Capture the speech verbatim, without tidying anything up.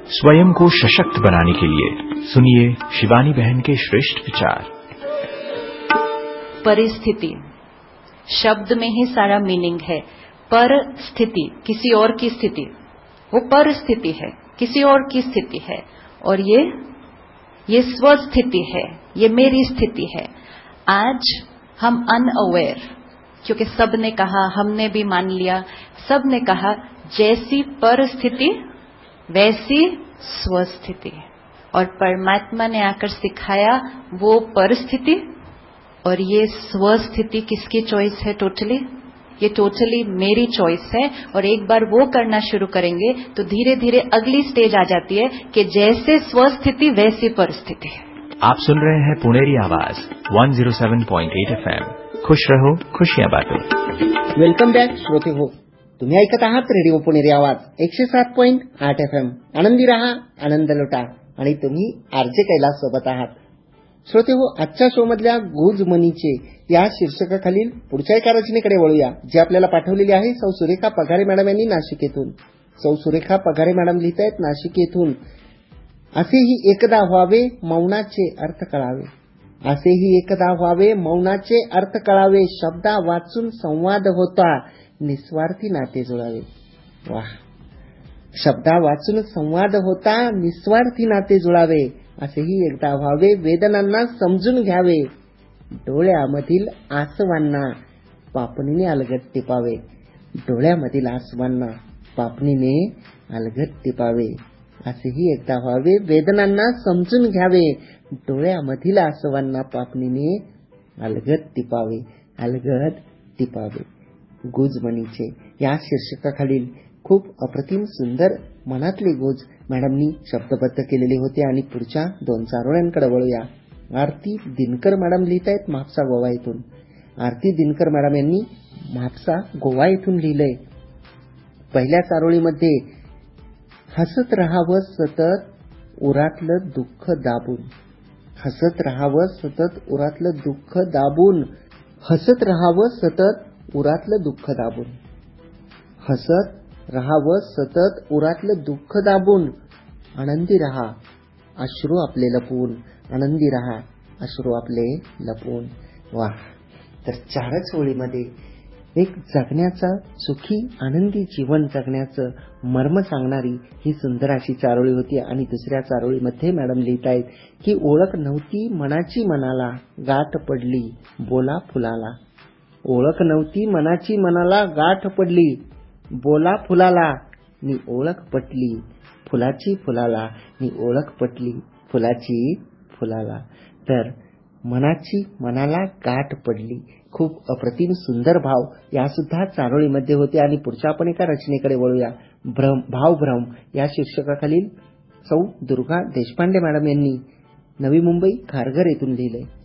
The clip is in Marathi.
स्वयं को सशक्त बनाने के लिए सुनिए शिवानी बहन के श्रेष्ठ विचार। परिस्थिति शब्द में ही सारा मीनिंग है। परिस्थिति किसी और की स्थिति, वो परिस्थिति है, किसी और की स्थिति है, और ये ये स्वस्थिति है, ये मेरी स्थिति है। आज हम अनअवेयर, क्योंकि सब ने कहा, हमने भी मान लिया, सब ने कहा जैसी परिस्थिति वैसी स्वस्थिति, और परमात्मा ने आकर सिखाया वो परिस्थिति और ये स्वस्थिति किसकी चॉइस है? टोटली ये टोटली मेरी चॉइस है। और एक बार वो करना शुरू करेंगे तो धीरे धीरे अगली स्टेज आ जाती है कि जैसे स्वस्थिति वैसी परिस्थिति। आप सुन रहे हैं पुणेरी आवाज एक सौ सात पॉइंट आठ एफएम। खुश रहो, खुशियां बांटो। वेलकम बॅक श्रोते हो, तुम्ही ऐकत आहात रेडिओ पुणेरी आवाज एकशे सात पॉइंट आठ एफएम। आनंदी रहा, आनंद लुटा, आणि तुम्ही आरजे कैलास सोबत आहात। श्रोते हो, आजच्या शो मधल्या गुज मनीचे या शीर्षकाखालील पुढच्या एका रचनेकडे वळूया, जी आपल्याला पाठवलेली आहे सौ सुरेखा पगारे मॅडम यांनी नाशिक येथून। सौ सुरेखा पगारे मॅडम लिहित आहेत नाशिक येथून, असेही एकदा व्हावे मौनाचे अर्थ कळावे, असेही एकदा व्हावे मौनाचे अर्थ कळावे, शब्दा वाचून संवाद होता निस्वार्थी नाते जुळावे। वाह, शब्दा वाचून संवाद होता निस्वार्थी नाते जुळावे, असेही एकदा व्हावे वेदनांना समजून घ्यावे, डोळ्यामधील आसवांना पापणीने अलगद टिपावे, डोळ्यामधील आसवांना पापणीने अलगद टिपावे, असेही एकदा व्हावे वेदनांना समजून घ्यावे, डोळ्यामधील आसवांना पापणीने अलगद टिपावे, अलगद टिपावे। गुजमनीचे या शीर्षकाखालील खूप अप्रतिम सुंदर मनातले गुज मॅडमनी शब्दबद्ध केलेले होते। आणि पुढच्या दोन चारोळ्यांकडे वळूया। आरती दिनकर मॅडम लिहित आहेत म्हापसा गोवा येथून। आरती दिनकर मॅडम यांनी म्हापसा गोवा येथून लिहिलंय। पहिल्या चारोळीमध्ये हसत राहावं सतत उरातलं दुःख दाबून, हसत राहावं सतत उरातलं दुःख दाबून, हसत राहावं सतत उरातलं दुःख दाबून, हसत राहावं सतत उरातलं दुःख दाबून, आनंदी रहा अश्रू आपले लपवून, आनंदी रहा अश्रू आपले लपवून। वाह, तर चारच ओळीमध्ये एक जगण्याचा सुखी आनंदी जीवन जगण्याचं मर्म सांगणारी ही सुंदर अशी चारोळी होती। आणि दुसऱ्या चारोळीमध्ये मॅडम लिहित आहेत की ओळख नव्हती मनाची मनाला, गाठ पडली बोला फुलाला, ओळख नव्हती मनाची मनाला, गाठ पडली बोला फुलाला, मी ओळख पटली फुलाची फुलाला, मी ओळख पटली फुलाची फुलाला। तर मनाची मनाला गाठ पडली, खूप अप्रतिम सुंदर भाव या सुद्धा चारोळीमध्ये होते। आणि पुढच्या आपण एका रचनेकडे वळूया। भ्रम भावभ्रम या शीर्षकाखालील सौ दुर्गा देशपांडे मॅडम यांनी नवी मुंबई खारघर येथून लिहिलंय।